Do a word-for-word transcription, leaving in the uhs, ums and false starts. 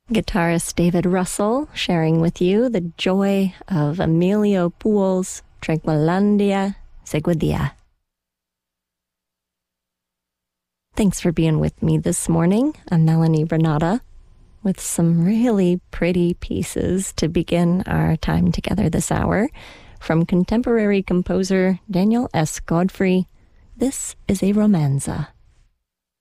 Guitarist David Russell sharing with you the joy of Emilio Poole's Tranquilandia Seguidilla. Thanks for being with me this morning. I'm Melanie Renata with some really pretty pieces to begin our time together this hour. From contemporary composer Daniel S. Godfrey, this is a romanza.